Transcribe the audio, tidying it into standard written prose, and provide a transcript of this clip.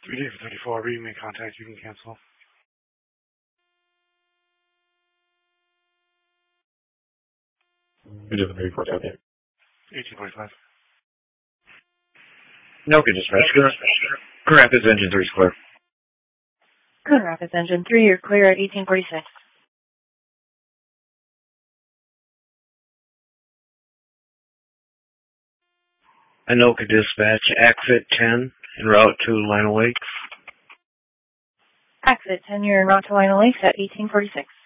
3D for 34. Reading may contact. You can cancel. Who does the report? Okay. 1845. No, good dispatch. Grand Rapids Engine 3 is clear. Grand Rapids Engine 3, you're clear at 1846. Anoka dispatch, Exit 10, en route to Lino Lakes. Exit 10, you're en route to Lino Lakes at 1846.